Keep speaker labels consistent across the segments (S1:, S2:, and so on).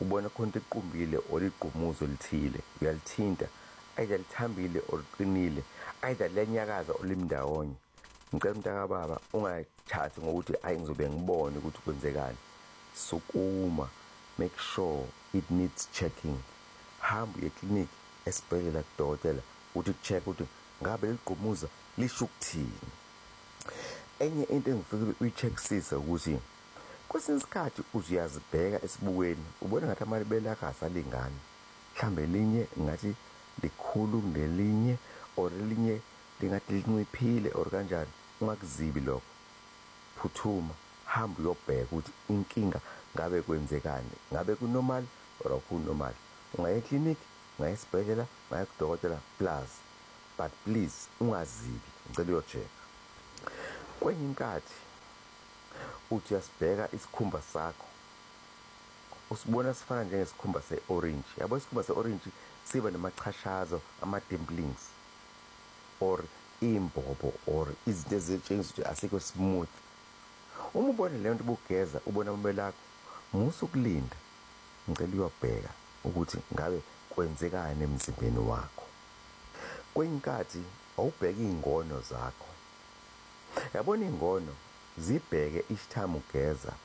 S1: ubona khona equmbile oliqhumuzo lithile uyalithinta either lithambile oliqinile either lenyakaza olimndawonye ngicela mntaka baba ungayithathi ngokuthi ayi ngizobe ngibone ukuthi kwenzekani sukuma make sure it needs checking hamba eclinic esibhedlela kudokotela uthi check ukuthi ngabe liqhumuza lisho ukuthini enye into engifike uyichecksisa ukuthi kwesinye isikhathi uziyazibheka esibukweni ubona ngathi amalibele akho asalingani mhlambe linye ngathi likhulu kunelinye or linye lingathi linciphile or kanjani ungakuzibi lokho phuthuma hamba uyobheka ukuthi inkinga ngabe kwenzekani ngabe kunormal or akunormal ungaya eclinic ungaya esibhedlela ungaya kudokotela plus but please ungazibi ngicela uyocheck kwenye inkathi uthi uyasibheka isikhumba sakho usibona sifana njengesikhumba se-orange yabo isikhumba se-orange siba namachashazo ama-dimplings or imbobo or izinto ezitshengisa ukuthi asikho smooth uma ubona leyo nto ubugeza ubona amabele akho musa ukulinda ngicela uyobheka ukuthi ngabe kwenzekani emzimbeni wakho kwenye inkathi awubheka iy'ngono zakho yabona iy'ngono zibheke each time ugeza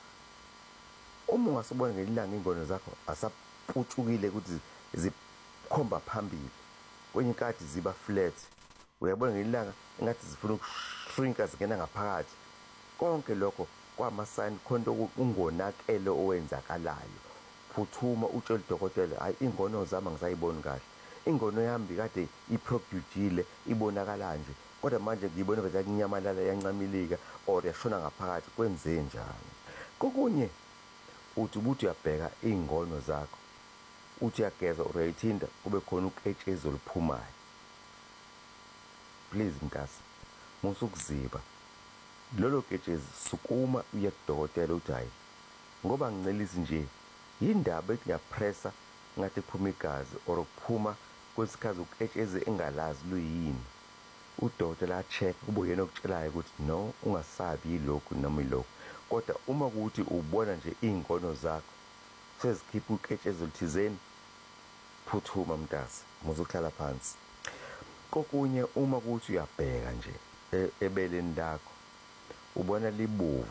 S1: uma ungasibona ngelilanga iy'ngono zakho asaputshukile ukuthi zikhomba phambili kwenye inkathi ziba flat uyabona ngelilanga engathi zifuna ukushrinka zingena ngaphakathi konke lokho kwama-sign khona ungonakele owenzakalayo phuthuma utshela udokotela hayi iy'ngono zami ngisayiboni kahle ingono yami kade iprobudile ibonakala nje kodwa manje ngiyibona vele yakunyamalala yancamilika or yashona ngaphakathi kwenze njani kokunye uthi ubuthi uyabheka iy'ngono zakho uthi uyageza or uyayithinta kube khona uketshezi oluphumayo please mntasi musukuziba lolo ketshezi sukuma uye kudokotela uthi hayi ngoba ngincelisi nje yindaba ethi ngiyapressa ngathi kuphuma igazi or ukuphuma kwesikhathi uketshezi engalazi luyini udokotela a-check kube uyena okutshelayo ukuthi no ungasabi yilokhu noma yilokhu kodwa uma kuthi ubona nje iy'ngono zakho sezikhipha uketshezi oluthizeni phuthuma mntasi muzohlala phansi kokunye uma kuthi uyabheka nje ebeleni lakho ubona libovu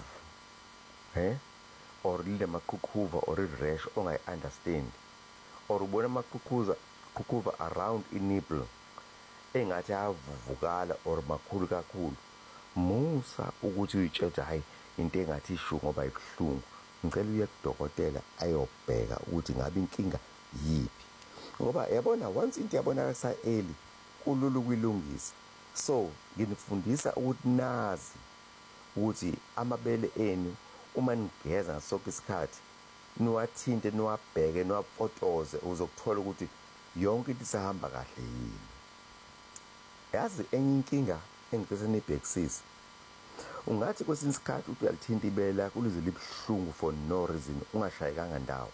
S1: or linemaqhuqhuva or i-rash ongayi-understand or ubona amaqhuqhuva around i-nipple engathi ayavuvukala or makhulu kakhulu musa ukuthi uyitshela hayi into engathi ishu ngoba ibuhlungu ngicela uye kudokotela ayobheka ukuthi ngabe inkinga yiphi ngoba yabona once into yabonakala early kulula ukuyilungisa so nginifundisa ukuthi nazi ukuthi amabele enu uma nigeza ngasonke isikhathi niwathinte niwabheke niwapotoze uzokuthola ukuthi yonke into isahamba kahle yini yazi enye inkinga engicela nibhekisise ungathi kwesinye isikhathi uthi uyalithinta ibele lakho ulize libuhlungu for no reason ungashayekanga ndawo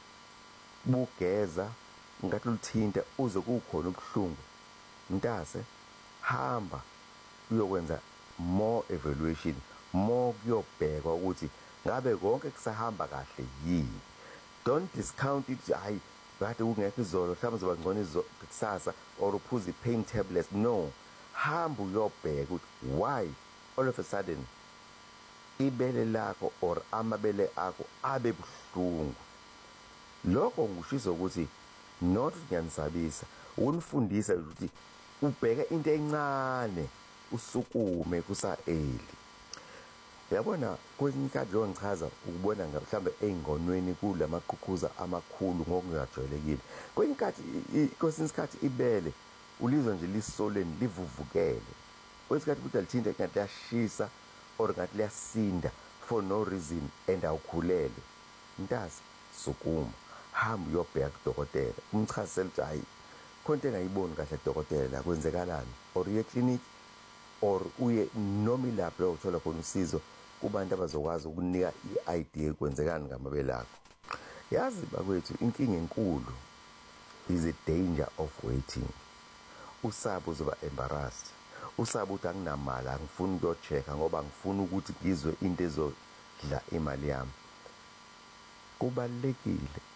S1: bugeza ngathi ulithinta uze kukhona ubuhlungu mntase hamba uyokwenza more evaluation more kuyobhekwa ukuthi ngabe konke kusahamba kahle yini don't discount it hayi kade kungekho izolo mhlawumbe zoba ngcono kusasa or uphuze i-pain tablets no hamba uyobheka ukuthi why all of a sudden ibele lakho or amabele akho abe buhlungu lokho ngishiso ukuthi not ngiyanisabisa ukunifundisa ukuthi ubheke into encane usukume kusa-early yabona kwesinye isikhathi lo ngichaza ukubona mhlawumbe ey'ngonweni kulamaqhuqhuza amakhulu ngokungajwayelekile kwesinye isikhathi ibele ulizwa nje lisoleni livuvukele kwesinye isikhathi ukuthi alithinte ngathi liyashisa or ngathi liyasinda for no reason and awukhulele mntasi sukuma hamba uyobheka kudokotela umchazisele ukuthi hayi khona into engayiboni kahle dokotela kwenzekalani or uye eclinic or uye noma ilapho la uthola khona usizo kubantu abazokwazi ukunika i-idea kwenzekani ngamabele akho yazi bakwethu inkinga enkulu is a danger of waiting usaba uzoba embarrassed usaba ukuthi anginamali angifuni ukuyochecka ngoba ngifuna ukuthi ngizwe into ezodla imali yami kubalekile